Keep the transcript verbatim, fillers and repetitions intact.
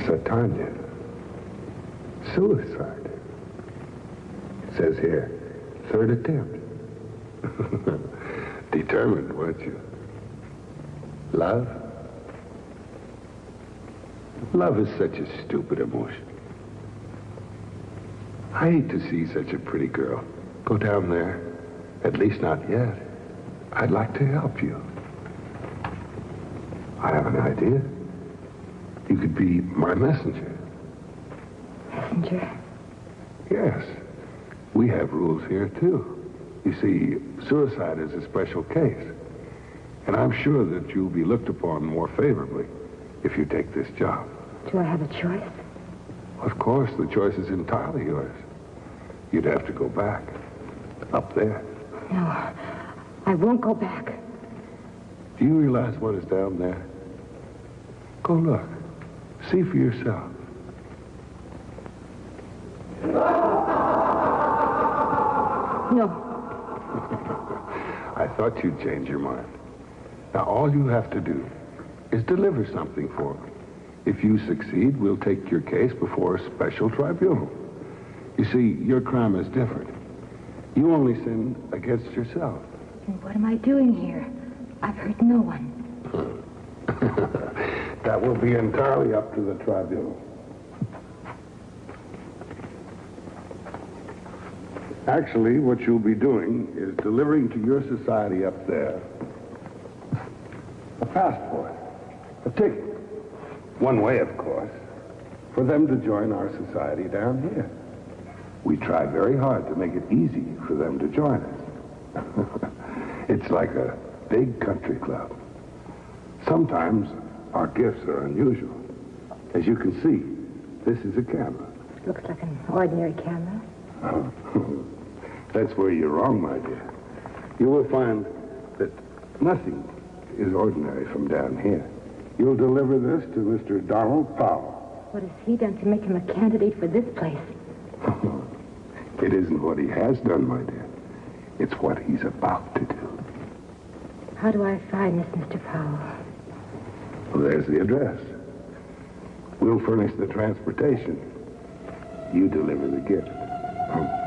Satanya. Suicide. It says here, third attempt. Determined, weren't you? Love? Love is such a stupid emotion. I hate to see such a pretty girl go down there. At least not yet. I'd like to help you. I have an idea. You could be my messenger. Messenger? Yes. We have rules here, too. You see, suicide is a special case. And I'm sure that you'll be looked upon more favorably if you take this job. Do I have a choice? Of course, the choice is entirely yours. You'd have to go back. Up there. No, I won't go back. Do you realize what is down there? Go look. See for yourself. No. I thought you'd change your mind. Now, all you have to do is deliver something for me. If you succeed, we'll take your case before a special tribunal. You see, your crime is different. You only sin against yourself. And what am I doing here? I've hurt no one. That will be entirely up to the tribunal. Actually, what you'll be doing is delivering to your society up there a passport, a ticket. One way, of course, for them to join our society down here. We try very hard to make it easy for them to join us. It's like a big country club. Sometimes our gifts are unusual. As you can see, this is a camera. Looks like an ordinary camera. Oh. That's where you're wrong, my dear. You will find that nothing is ordinary from down here. You'll deliver this to Mister Donald Powell. What has he done to make him a candidate for this place? It isn't what he has done, my dear. It's what he's about to do. How do I find this Mister Powell? Well, there's the address. We'll furnish the transportation. You deliver the gift.